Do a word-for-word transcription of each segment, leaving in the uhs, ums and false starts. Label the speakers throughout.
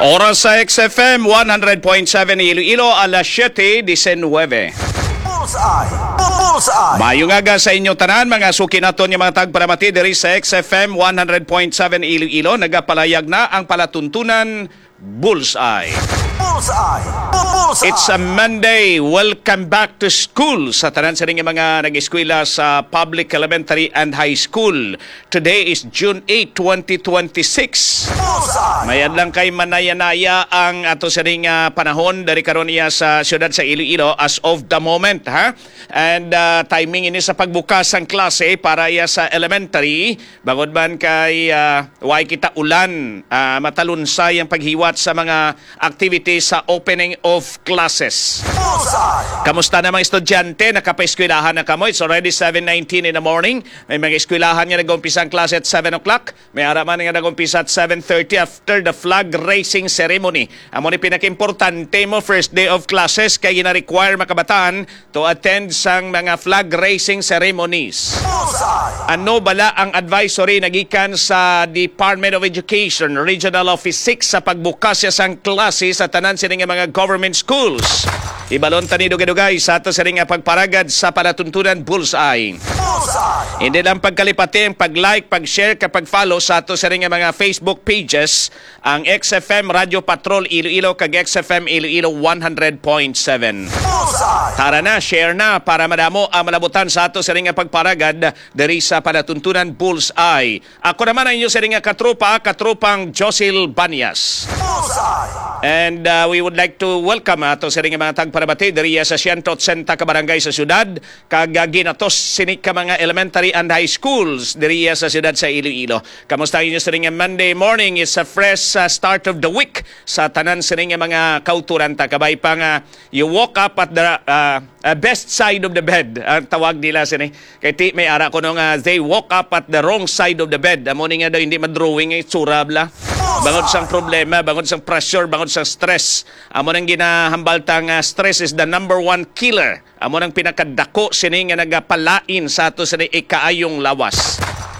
Speaker 1: Oras sa X F M one hundred point seven Iloilo, alas siyete disenwebe.
Speaker 2: Bullseye! Bullseye!
Speaker 1: Mayong aga sa inyo tanan, mga suki naton yung mga tagparamati diri sa X F M one hundred point seven Iloilo. Nagapalayag na ang palatuntunan Bullseye.
Speaker 2: Bullseye! Bullseye!
Speaker 1: It's a Monday. Welcome back to school sa tanan sa ring mga nag-eskwela sa public elementary and high school. Today is June eighth, twenty twenty-six.
Speaker 2: Bullseye!
Speaker 1: Mayan lang kay manayanaya ang ato sa ring uh, panahon dari karon niya sa siyudad sa Iloilo as of the moment, ha? And uh, timing ini sa pagbukas ng klase para iya sa elementary, bangod man kay uh, way kita ulan, uh, matalunsay ang paghiwat sa mga activities sa opening of classes.
Speaker 2: Bullseye!
Speaker 1: Kamusta na mga estudyante? Nakapaeskwilahan na kamo. It's already seven nineteen in the morning. May mga eskwilahan nga nag-umpisa ang klase at seven o'clock. May araman nga nag-umpisa at seven thirty after the flag raising ceremony. Amo ni pinaka-importante mo first day of classes kay gina-require makabataan to attend sang mga flag raising ceremonies.
Speaker 2: Bullseye!
Speaker 1: Ano bala ang advisory nagikan sa Department of Education, Regional Office six sa pagbukas siya sang klase sa tanan sila nga mga government schools. Ibalon tani dugay-dugay sa ato sa ring pagparagad sa palatuntunan Bullseye.
Speaker 2: Bullseye!
Speaker 1: Hindi lang pagkalipati ang pag-like, pag-share, kapag follow sa ato sa ring mga Facebook pages, ang X F M Radio Patrol Iloilo kag X F M Iloilo one hundred point seven.
Speaker 2: Bullseye!
Speaker 1: Tara na, share na para madamo ang malabutan sa ato sa ring pagparagad diri sa palatuntunan Bullseye. Ako naman ang inyo sa ring katropa, katropang Josil Banyas.
Speaker 2: Bullseye!
Speaker 1: And uh, we would like to welcome ato sa ring mga tagparabati diri sa one hundred eighty ka barangay sa syudad kag uh, ginatos sinik ka mga elementary and high schools diri sa syudad sa Iloilo. Kamusta inyo sa ring Monday morning? It's a fresh uh, start of the week sa tanan sa ring mga kauturan ta kabay pa nga you woke up at the uh, uh, best side of the bed. Ang tawag nila sini. Kay ti may ara ko no nga they woke up at the wrong side of the bed. Amo ni nga daw hindi madrawing ay tsura bla. Bangod sang problema, bangod sang pressure, bangod sang stress. Amo nang ginahambaltang uh, stress is the number one killer. Amo nang pinakadako sini nga nagapalain sa ato sa ikaayong lawas.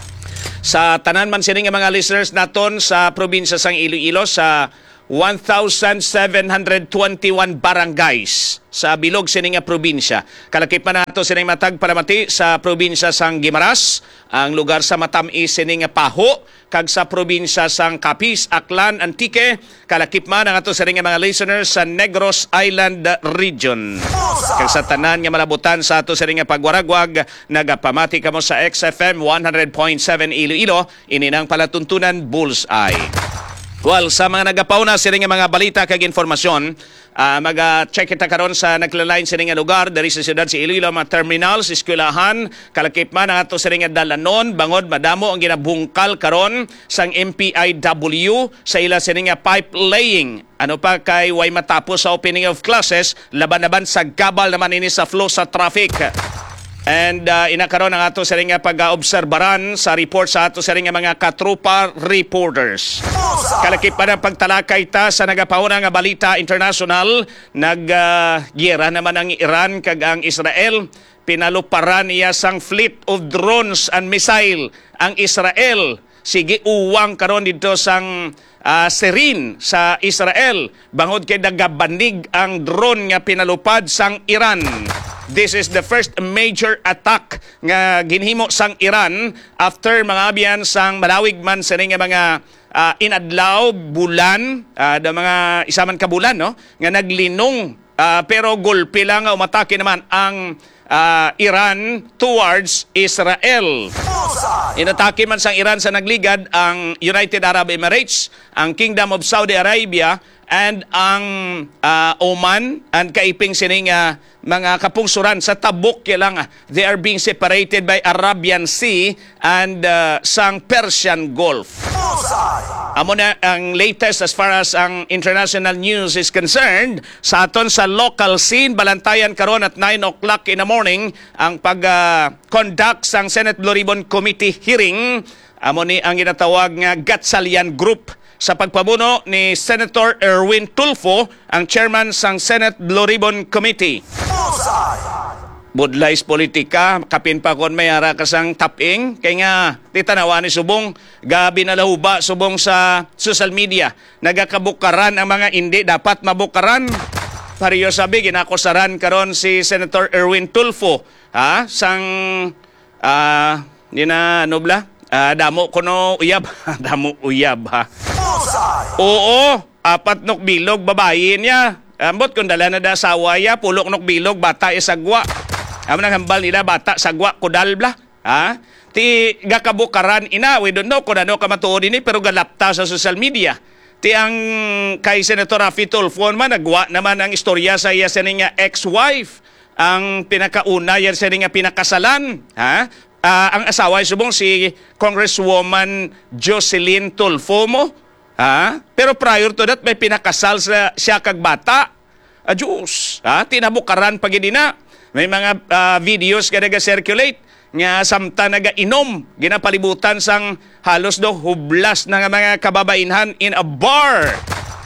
Speaker 1: Sa tanan man sini nga mga listeners naton sa probinsya sang Iloilo sa one thousand seven hundred twenty-one barangays sa bilog sini nga probinsya. Kalakip pa nato sini matag paramati sa probinsya sang Guimaras, ang lugar sa matamis sini nga Paho, kag sa probinsya sang Capiz, Aklan, Antique, kalakip man ang ato sini nga mga listeners sa Negros Island region. Kag sa tanan nga malabutan sa ato sini nga pagwaragwag, nagapamati kamo sa X F M one hundred point seven Iloilo, ininang palatuntunan Bullseye. Well, sa mga nagapauna sila nga mga balita kag informasyon, uh, mag-check kita karon sa naglaline sila nga lugar dari sa siyudad sa Iloilo, mga terminals, eskwelahan, kalakip man ang ato sila nga dalanon, bangod madamo ang ginabungkal karon sang M P I W sa ila sila nga pipe laying. Ano pa kay way matapos sa opening of classes, laban-laban sa gabal naman ini sa flow sa traffic. And uh, inakaroon ang ato sa ring pag-obserbaran sa report sa ato sa ring mga katropa reporters. Kalakip pa ng pagtalakay ta sa nagapauna nga balita international, nag-giyera uh, naman ang Iran kag ang Israel. Pinaluparan niya sang fleet of drones and missile ang Israel. Sige uwang karon dito sang uh, Serin sa Israel. Bangod kay nagabanig ang drone nga pinalupad sang Iran. This is the first major attack nga ginhimo sang Iran after mga abyan sang malawig man sa nga mga uh, inadlaw bulan, uh, da mga isaman ka bulan no nga naglinong uh, pero gulpi lang nga umatake naman ang uh, Iran towards Israel. Inatake man sang Iran sa nagligad ang United Arab Emirates, ang Kingdom of Saudi Arabia, and ang uh, Oman, and kaiping sining uh, mga kapungsuran sa tabok lang. They are being separated by Arabian Sea and uh, sang Persian Gulf. Amo na ang latest as far as ang international news is concerned. Sa aton sa local scene, balantayan karon at nine o'clock in the morning ang pag-conduct uh, sang Senate Blue Ribbon Committee hearing. Amo ni ang ginatawag nga Gatsalian Group sa pagpabuno ni Senator Erwin Tulfo, ang chairman sang Senate Blue Ribbon Committee. budlays politika, kapin pa kon may ara kasang taping, kay nga titanawa ni subong, gabi na lahuba subong sa social media, nagakabukaran ang mga hindi dapat mabukaran. Pariyo sabi, ginakusaran karon si Senator Erwin Tulfo, ha, sang, ah, uh, yun na, ano bla? Uh, damo kuno uyab, damo uyab, ha.
Speaker 2: Bullseye.
Speaker 1: Oo, apat nok bilog, babae niya. Ambot kung dala na da asawa ya, pulok nok bilog, bata isagwa. Amo nang hambal nila bata sagwa kudal bla. Ha? Ti gakabukaran ina, we don't know kung ano ka matuod ini pero galapta sa social media. Ti ang kay Senator Raffy Tulfo man nagwa naman ang istorya sa iya sa niya ex-wife. Ang pinakauna yan sa niya pinakasalan, ha? Uh, ang asawa ay subong si Congresswoman Jocelyn Tulfo mo. Ha? Pero prior to that may pinakasal sa siya kag bata. Adiyos, ha? Tinabukaran pagidina. May mga uh, videos ka naga-circulate nga samta naga-inom, ginapalibutan sang halos do hublas na nga mga kababainhan in a bar.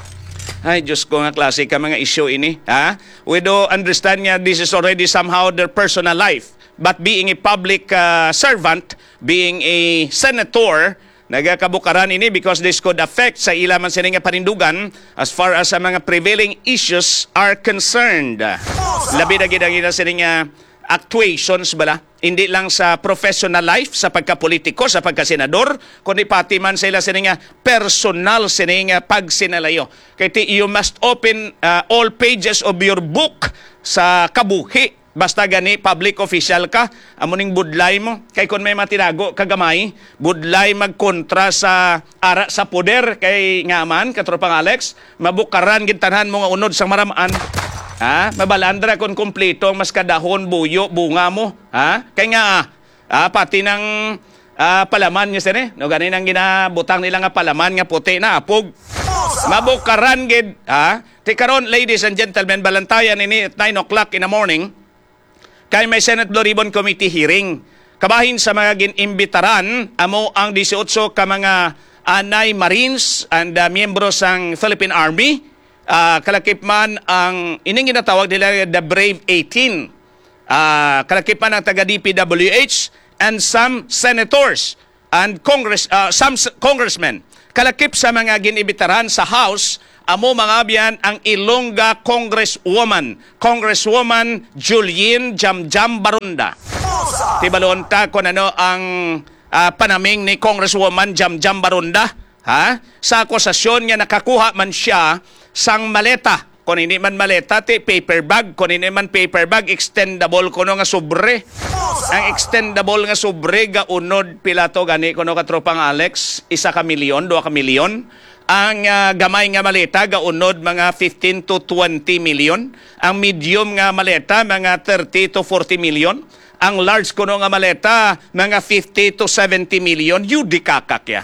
Speaker 1: Ay, Diyos ko nga klase ka mga issue ini. Ha? We do understand nga this is already somehow their personal life. But being a public uh, servant, being a senator, nagakabukaran ini because this could affect sa ila man sila nga panindugan as far as sa mga prevailing issues are concerned. Labi na ginagina sila nga actuations bala, hindi lang sa professional life, sa pagkapolitiko, sa pagkasenador, kundi pati man sila sila nga personal sila nga pagsinalayo. Kaya ti, you must open uh, all pages of your book sa kabuhi. Basta gani public official ka, amuning budlay mo. Kay kung may matinago kagamay, budlay magkontra sa ara sa poder kay ngaman, katropang Alex, mabukaran gintanan mo nga unod sa maramaan. Ha? Mabalandra kung kumpleto mas kadahon, buyo, bunga mo. Ha? Kay nga, ah, pati ng ah, palaman niya sini, no ganin ang ginabutang nila nga palaman nga puti na apog. Mabukaran gid, ha? Ti karon, ladies and gentlemen, balantayan ini at nine o'clock in the morning. Kay may Senate Blue Ribbon Committee hearing. Kabahin sa mga ginimbitaran, amo ang eighteen ka mga anay Marines and uh, miyembro sang Philippine Army. Uh, kalakip man ang ining ginatawag nila the Brave eighteen. Uh, kalakip man ang taga-D P W H and some senators and congress uh, some congressmen. Kalakip sa mga ginimbitaran sa House, amo mga biyan ang Ilongga Congresswoman, Congresswoman Julian Jamjam Barunda. Tibalon ta kung ano ang uh, panaming ni Congresswoman Jamjam Barunda, ha? Sa akusasyon niya nakakuha man siya sang maleta. Kung hindi man maleta, ti paper bag. Kung hindi man paper bag, extendable kuno nga sobre. Ang extendable nga sobre, gaunod pilato gani kuno katropang Alex, isa ka milyon, dua ka milyon. Ang uh, gamay nga maleta, gaunod mga fifteen to twenty million. Ang medium nga maleta, mga thirty to forty million. Ang large kuno nga maleta, mga fifty to seventy million. Yudi kakak ya.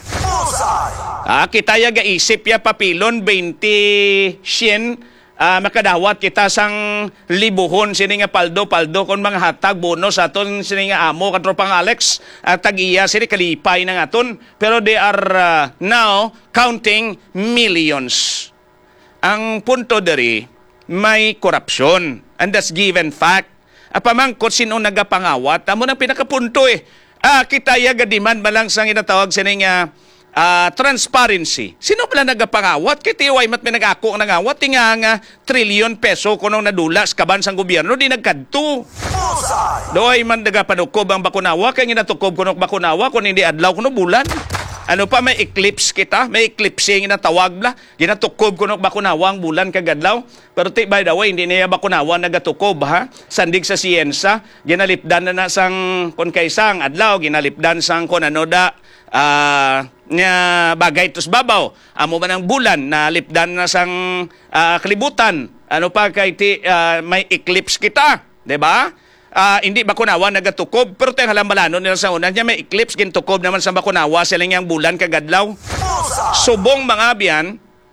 Speaker 1: Ah, kita ya gaisip ya papilon, twenty sien. Uh, makadawat kita sang libuhon sini nga paldo-paldo kon mga hatag bonus aton sini nga amo katropang Alex at uh, tag-iya sini kalipay na aton pero they are uh, now counting millions. Ang punto diri may korupsyon and that's given fact. Apamangkot sino nagapangawat amo nang pinakapunto eh. Ah, kita ya gadiman balang sang inatawag sini nga Uh, transparency. Sino pala nagapangawat? Kaya tiway mat may nag-ako ang nangawat. Tinga nga trilyon peso kunong nadulas kaban sang gobyerno, di nagkadto. Doay man nagapanukob ang bakunawa, kaya ginatukob kunong bakunawa, kung hindi adlaw kuno bulan. Ano pa, may eclipse kita, may eclipse yung natawag la. Ginatukob kunong bakunawa ang bulan kagadlaw. Pero ti, by the way, hindi niya bakunawa nagatukob ha. Sandig sa siyensa, ginalipdan na na sang kun kaysang adlaw, ginalipdan sang kun ano da, ah, uh, nga bagay tos babaw. Amo man ang bulan na lipdan na sang uh, kalibutan. Ano pa kay ti, uh, may eclipse kita, 'di ba? Uh, hindi bakunawa nagatukob pero tayong halambalanon nila sa una niya may eclipse gintukob naman sa bakunawa sila yang bulan kagadlaw. Subong mga biyan,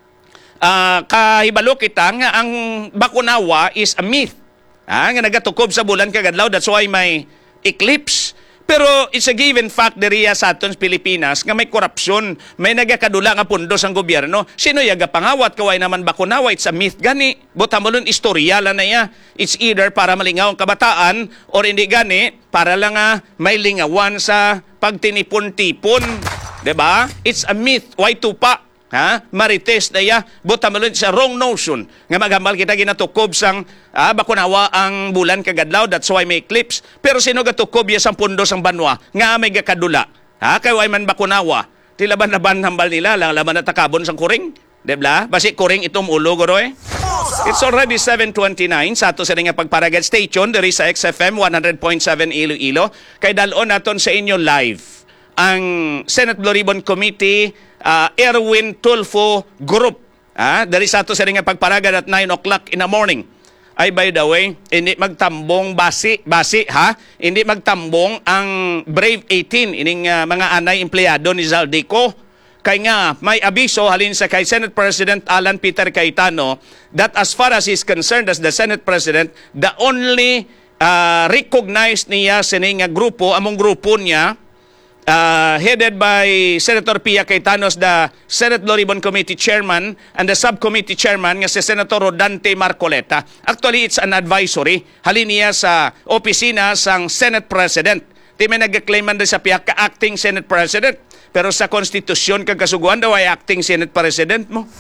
Speaker 1: uh, kahibalo kita nga ang bakunawa is a myth. Ah, nga nagatukob sa bulan kagadlaw, that's why may eclipse. Pero it's a given fact diriya sa aton Pilipinas nga may korupsyon, may nagakadula nga pundos ang gobyerno. Sino yaga pangawat kaway naman bakunawa? It's a myth gani. Buta mo nun istorya lang na ya. It's either para malingaw ang kabataan or hindi gani para lang nga may lingawan sa pagtinipon-tipon. Diba? It's a myth. Why tupa? Ha? Marites na ya, buta malun sa wrong notion. Nga magambal kita ginatukob sang ah, bakunawa ang bulan kagadlaw, that's why may eclipse. Pero sino gatukob ya sang pundo sang banwa? Nga may gakadula. Ha? Kaya why man bakunawa? Tilaban na ban hambal nila, lang laban na takabon sang kuring. Debla? Basi kuring itom ulo, goro eh. It's already seven twenty-nine sa ato sa nga pagparagad station diri sa X F M one hundred point seven Iloilo. Kay dalon naton sa inyo live ang Senate Blue Ribbon Committee Uh, Erwin Tulfo Group. Ah, dari sa ato sa nga pagparagad at nine o'clock in the morning. Ay, by the way, hindi magtambong basi, basi ha? Hindi magtambong ang Brave eighteen, ining uh, mga anay empleyado ni Zaldico. Kay nga, may abiso halin sa kay Senate President Alan Peter Cayetano that as far as he's concerned as the Senate President, the only uh, recognized niya sining nga grupo, among grupo niya, Uh, headed by Senator Pia Cayetano as the Senate Blue Ribbon Committee Chairman and the Subcommittee Chairman nga si Senator Rodante Marcoleta. Actually, it's an advisory. Halin niya sa opisina sang Senate President. Di may nag-claiman din sa Pia ka-acting Senate President. Pero sa konstitusyon kag kasuguan daw ay acting Senate President mo.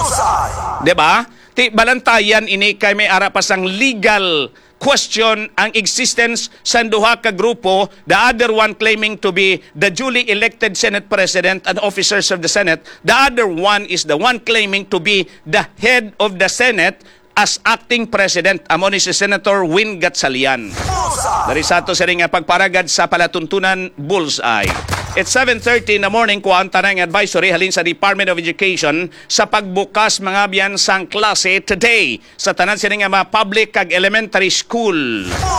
Speaker 1: Diba? Ti balantayan ini kay may arapas ang legal question ang existence sa duha ka grupo, the other one claiming to be the duly elected Senate President and officers of the Senate, the other one is the one claiming to be the head of the Senate as acting President. Amo ni si Senator Win Gatchalian. Dari sa ato sa ring pagparagad sa palatuntunan Bullseye. It's seven thirty in the morning kuha ang tanang advisory halin sa Department of Education sa pagbukas mga biyan sang klase today sa tanan sa nga mga public kag elementary school.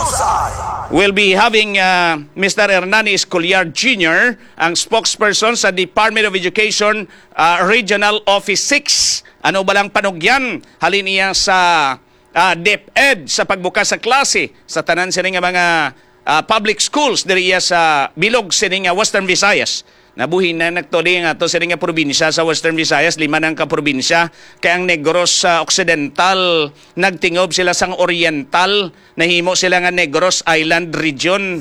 Speaker 1: We'll be having uh, Mister Hernani Escoliar Junior, ang spokesperson sa Department of Education uh, Regional Office six. Ano ba lang panugyan halin niya sa uh, DepEd sa pagbukas sa klase sa tanan sa nga mga Uh, public schools diri sa bilog sining Western Visayas. Nabuhin na nagtuli nga to sining probinsya sa Western Visayas, lima nang ka probinsya. Kaya ang Negros uh, Occidental nagtingob sila sang Oriental, nahimo sila nga Negros Island Region.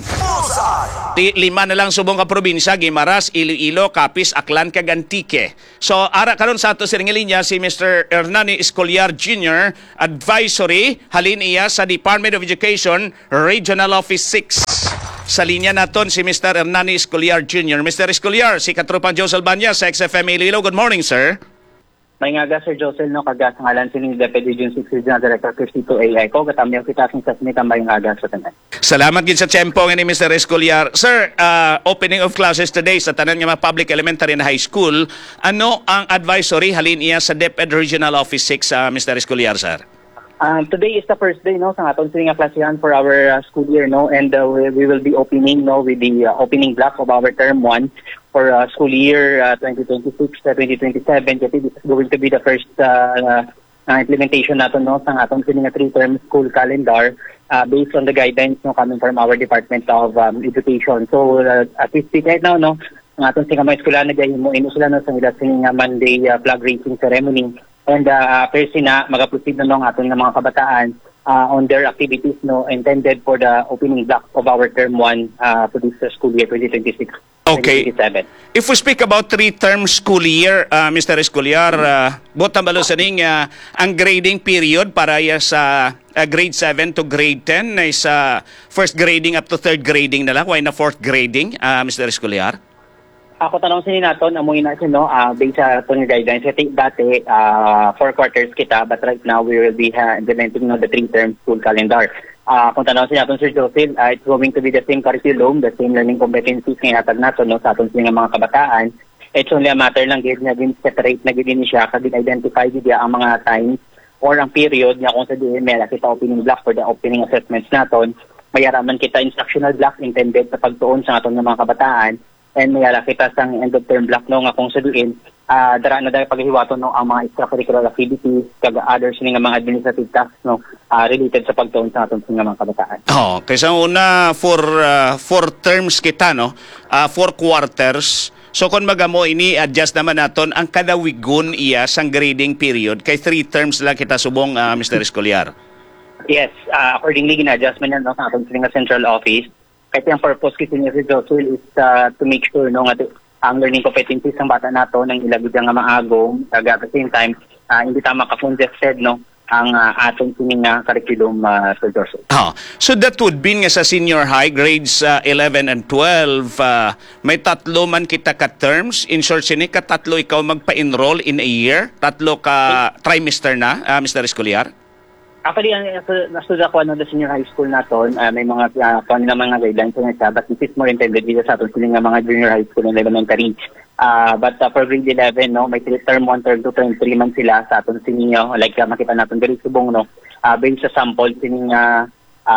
Speaker 1: Di, lima na lang subong ka probinsya, Guimaras, Iloilo, Capiz, Aklan, kag Antique. So ara karon sa ato sining linya si Mister Hernani Escoliar Junior, advisory halin iya sa Department of Education Regional Office six. Sa linya naton si Mister Hernani Escoliar Junior Mister Escoliar, si Katropang Joe Salbanya sa X F M Iloilo. Good morning, sir.
Speaker 3: May nga ga, Sir Josel, no, kagas ng alan sining Deputy Region six Regional Director fifty-two A I ko, katamyaw kita asing sa sinita may nga ga sa tanan.
Speaker 1: Salamat gid sa tiyempo nga ni Mister Escoliar. Sir, uh, opening of classes today sa tanan nga mga public elementary and high school. Ano ang advisory halin iya sa DepEd Regional Office six, uh, Mister Escoliar, sir?
Speaker 3: Uh, today is the first day, no, sa aton sining klasihan for our uh, school year, no, and uh, we, we will be opening, no, with the uh, opening block of our term one for uh, school year uh, twenty twenty-six to twenty twenty-seven. Kasi this is going to be the first uh, uh, implementation natin, no, sa aton sining three-term school calendar uh, based on the guidance, no, coming from our Department of um, Education. So uh, at this speak right now, no, ang aton sining mga eskwela nagahimo ino sila no sa ila sining Monday uh, flag raising ceremony. And uh, first na magaproceed na ng aton nga mga kabataan uh, on their activities, no, intended for the opening block of our term one uh, for this uh, school year twenty twenty-six.
Speaker 1: Okay. If we speak about three-term school year, uh, Mister Escoliar, uh, bottom balo sa ning uh, ang grading period para ya sa uh, grade seven to grade ten na sa first grading up to third grading na lang, why na fourth grading, uh, Mister Escoliar?
Speaker 3: Ako tanong sa naton amoy na sino uh, based sa aton guidance kasi dati uh, four quarters kita, but right now we will be uh, implementing, no, the three-term school calendar. Uh, kung tanaw sa natin, Sir Joseph, uh, it's going to be the same curriculum, the same learning competencies nga hatag natin, no, sa aton sining mga kabataan. It's only a matter lang gid nga din separate na gid ni siya kasi identify gid ang mga times or ang period nga kung sa diin may kita opening block for the opening assessments naton. Mayaraman kita instructional block intended sa pagtuon sa aton nga mga kabataan. and mayala kita sang end of term block no nga kung sa diin uh, dara na dahil paghiwaton no ang mga extracurricular activities kag others ni nga mga administrative tasks no uh, related sa pagtuon sa aton nga mga kabataan.
Speaker 1: Oh, kaysa una for uh, four terms kita no, uh, four quarters. So kung magamo ini adjust naman naton ang kada wigon iya sang grading period kay three terms lang kita subong uh, Mister Escolar.
Speaker 3: Yes, uh, accordingly gina-adjustment yan no, sa aton nga central office. Kaya ang purpose kasi ni Jocelyn is uh, to make sure no, nga ang learning competencies ng bata nato nang ilagid nga maagong at the same time uh, hindi tama ka-congested no ang uh, atong sining nga curriculum uh, Sir Jocelyn.
Speaker 1: Oh, so that would be nga sa senior high grades uh, eleven and twelve uh, may tatlo man kita ka terms in short sini ka tatlo ikaw magpa-enroll in a year tatlo ka trimester na uh, Mister Escolar.
Speaker 3: Actually, ang nasuda ko ano, the senior high school naton, uh, may mga uh, kung na mga guidelines na siya, but this is more intended dito sa aton sila nga mga junior high school and elementary. Uh, but uh, for grade eleven, no, may term one, term two, term three man sila sa aton sinyo, like uh, makita natin dito subong, no, uh, based sa sample sining uh,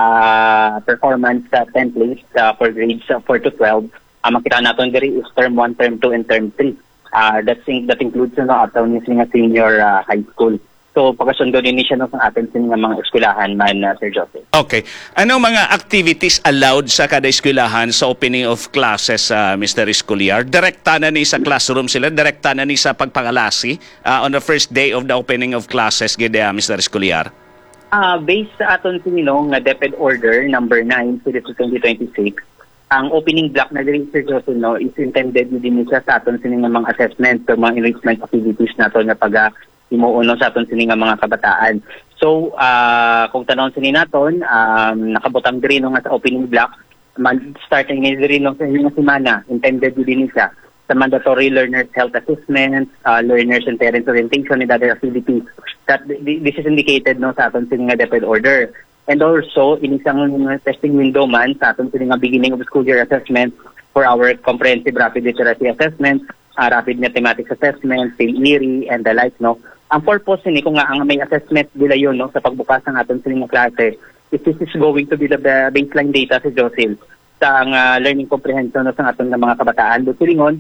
Speaker 3: uh, performance uh, templates uh, for grades uh, four to twelve, uh, makita natin dito is term one, term two, and term three. Uh, that's, that includes no, aton yung senior uh, high school. So, pagkasundo din siya no, sa atin sa mga eskwelahan man, uh, Sir Joseph.
Speaker 1: Okay. Anong mga activities allowed sa kada eskwelahan sa opening of classes, uh, Mister Escolar? Direkta na ni sa classroom sila? Direkta na ni sa pagpangalasi uh, on the first day of the opening of classes, gede, uh, Mister Escolar?
Speaker 3: Uh, based sa aton sinilong nga DepEd Order number nine, series twenty twenty-six, ang opening block na diri Sir Joseph no, is intended din siya sa aton sining mga assessment o mga enrichment activities nato na pag imuuno sa aton sini nga mga kabataan. So, uh, kung tanong sini naton, um, nakabutang diri no nga sa opening block, starting ni diri no sa inyong semana, intended din siya sa mandatory learners health assessment, uh, learners and parents orientation and other activities. That this is indicated no sa aton sini nga DepEd order. And also, in isang testing window man sa aton sini nga beginning of school year assessment for our comprehensive rapid literacy assessment, uh, rapid mathematics assessment, theory, and the like, no. Ang purpose ni kung nga ang may assessment nila yun no, sa pagbukas ng aton sining klase, if this is going to be the baseline data si Joseph sa ang uh, learning comprehension no, sa aton ng mga kabataan. Butulingon,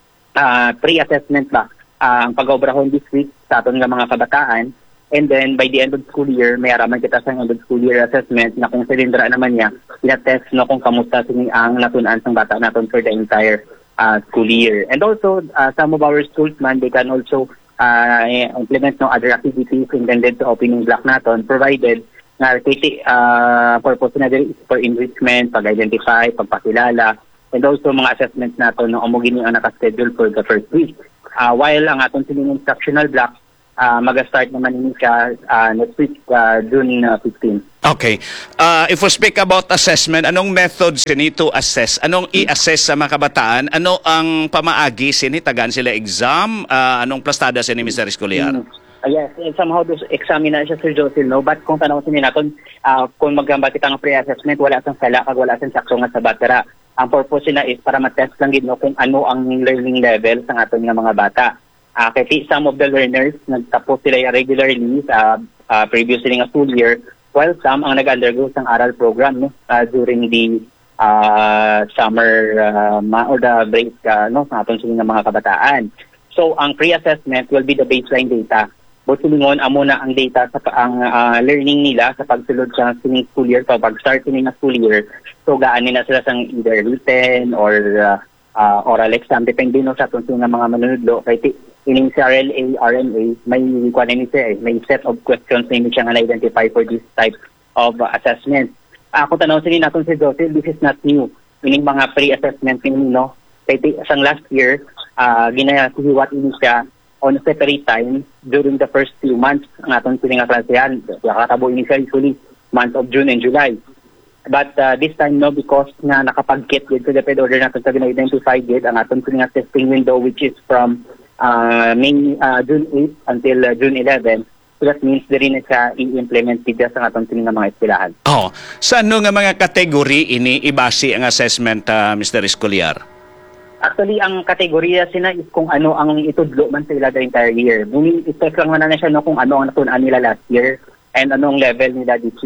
Speaker 3: uh, pre-assessment ba uh, ang pag-obrahon this week sa aton ng mga kabataan, and then by the end of school year, may araman kita sa end of school year assessment na kung silindra naman niya, ina-test no, kung kamusta sini ang natunan ng bata naton for the entire uh, school year. And also, uh, some of our schools man, they can also Uh, implement no other activities intended sa opening block naton provided na uh, purpose na diri for enrichment, pag-identify, pagpakilala, and also mga assessments naton no umugin ang naka-schedule for the first week. Uh, while ang aton sining instructional block uh, mag-start naman ini siya uh, next week, uh, June fifteenth.
Speaker 1: Okay. Uh, if we speak about assessment, anong methods sini to assess? Anong i-assess sa mga kabataan? Ano ang pamaagi sini? Tagan sila exam? Uh, anong plastada sini, Mister Escolar?
Speaker 3: Mm. Uh, yes, and somehow dos examine na siya Sir Joseph, no? But kung tanong sini naton, uh, kung magambati ka ng pre-assessment, wala sang sala, kag wala sang sakso nga sa batera. Ang purpose na is para ma-test lang gid no kung ano ang learning level sa aton nga mga bata. Uh, kasi some of the learners, nagtapos sila regularly sa uh, previous nga school year, while some ang nag-undergo sang aral program no uh, during the uh, summer uh, ma- or the break uh, no sa aton sila mga kabataan. So ang pre-assessment will be the baseline data. Butulingon amo na ang data sa ang uh, learning nila sa pagsulod sa sining school year so pag-start sining school year. So gaan nila sila sang either written or uh, uh, oral exam depende no sa aton sila mga manunodlo kay ining C R L A, R M A, may kuwanin siya eh, may set of questions na siya nga na-identify for this type of uh, assessment. Uh, kung tanaw sinin natin si Joseph, this is not new. Ining mga pre-assessment ini no, kaya isang last year, uh, ginasihiwat ini siya on a separate time during the first few months ang atong sining klasehan. Nakatabo ini siya usually month of June and July. But uh, this time no, because nga nakapag-get with the DepEd order natin sa gina-identify it, ang atong sining testing window which is from Uh, May, uh, June eighth until uh, June eleventh. So that means diri na siya i-implement dito sa atong sining mga eskwelahan.
Speaker 1: Oh, sa ano nga mga kategory ini ibase ang assessment, uh, Mister Escolar?
Speaker 3: Actually, ang kategorya sina is kung ano ang itudlo man sa ila the entire year. Meaning, i-check lang na na siya no, kung ano ang natunan nila last year and anong level nila this year.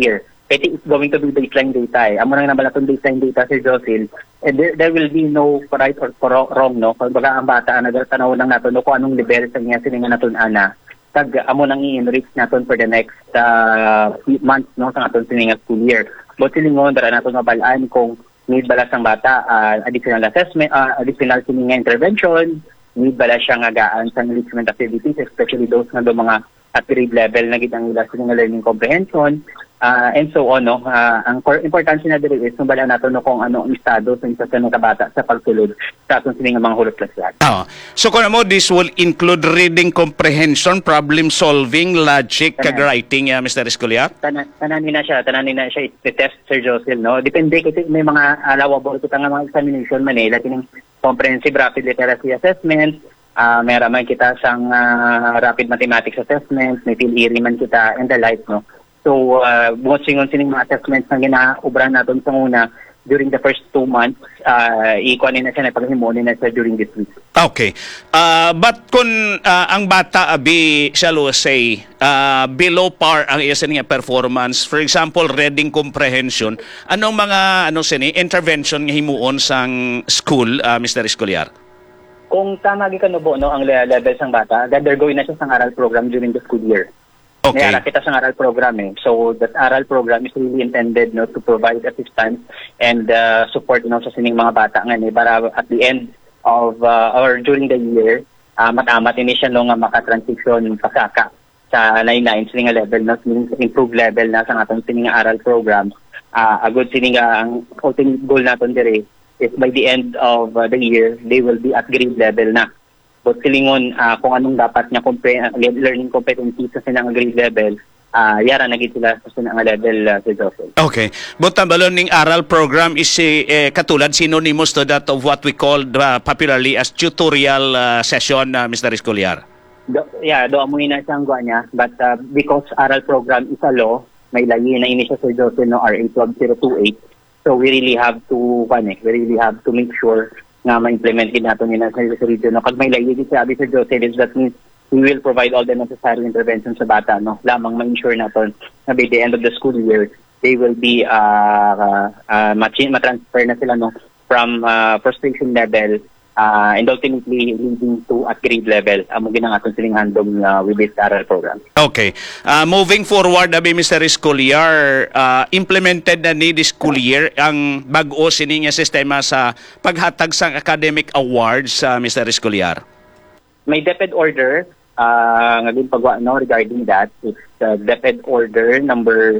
Speaker 3: it is going to be baseline data eh. Amo nang nabala itong baseline data si Jocelyn. And there, there will be no right or wrong, no? Kumbaga ang bata, nagatanaw lang natin no, kung anong level sa niya sininga natin ana. Tag, amo nang i-enrich natin for the next uh, few months, no? Sa natin sininga school year. But silingon, dara natin mabalaan kung need bala sang bata, uh, additional assessment, uh, additional sininga intervention, need bala siyang agaan sa enrichment activities, especially those nga do mga at grade level na gitang nila sa learning comprehension, uh, and so on. No? Uh, ang importansya na dito is nabala natin no, kung ano ang estado sa isa sa mga bata sa pagtulog sa atong sining mga hulot klasyan.
Speaker 1: Oh. So kung mo, this will include reading comprehension, problem solving, logic, kag writing, uh, Mister Escoliar?
Speaker 3: Tanan, tananin na siya, tananin na siya i-test, Sir Josel. No? Depende kasi may mga allowable kita nga mga examination man eh, laking comprehensive rapid literacy assessment, uh, may raman kita sang uh, rapid mathematics assessment, may PhilErie man kita, and the like, no? So, uh, busingon sining mga assessments na ginaubran natin sa una during the first two months, uh, ikuanin na siya na paghimunin na siya during this week.
Speaker 1: Okay. Uh, but kung uh, ang bata abi, shall we say, uh, below par ang iya sining performance, for example, reading comprehension, anong mga ano sini intervention nga himuon sang school, uh, Mister Escoliar?
Speaker 3: Kung tama gi kanubo no ang level sang bata, undergoing na siya sang aral program during the school year.
Speaker 1: Okay.
Speaker 3: May kita sa aral program eh. So that aral program is really intended no to provide assistance and uh, support no sa sining mga bata nga ni para at the end of uh, or during the year uh, matamat ini siya no nga maka-transition pasaka sa nine-nine sining level no sining improve level na sa atong sining aral program. Uh, a good sining ang ultimate goal naton dire is by the end of uh, the year they will be at grade level na. But silingon uh, kung anong dapat niya compre- uh, learning competencies sa sinang grade level, uh, yara naging sila sa sinang level uh, sa Joseph.
Speaker 1: Okay. But ang balon ning aral program is eh, katulad synonymous to that of what we call uh, popularly as tutorial uh, session, uh, Mister Escoliar.
Speaker 3: Do, yeah, do amoy na siyang gwa niya. But uh, because aral program is a law, may layi na ini siya sa Joseph no, R A one two zero two eight. So we really have to, ano, we really have to make sure nga ma-implement din natin yun sa region. No? Pag may layo din sabi sa Joseph, that means we will provide all the necessary interventions sa bata. No? Lamang ma-ensure natin na by the end of the school year, they will be uh, uh, uh, matransfer na sila no? from uh, frustration level uh, and ultimately leading to at grade level. Amo ginang atong siling handom uh, with this aral program.
Speaker 1: Okay. Uh, moving forward, abi Mister Escoliar, uh, implemented na ni this school year ang bag-o sining nga sistema sa paghatag sang academic awards sa uh, Mister Escoliar.
Speaker 3: May DepEd order uh, nga din pagwa no regarding that. It's uh, DepEd order number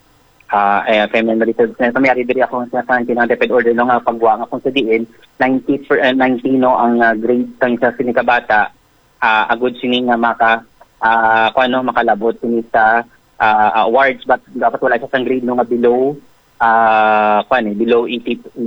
Speaker 3: uh eh memory service na pamiyari diri ako sa kantin ng DepEd order no nga pagwa nga kung sa diin ninety per, uh, ninety no ang uh, grade sang sa sinikabata uh, agud sini nga maka uh, kung ano makalabot sini sa uh, awards but dapat wala siya sang grade no nga below uh, kung ano, below eighty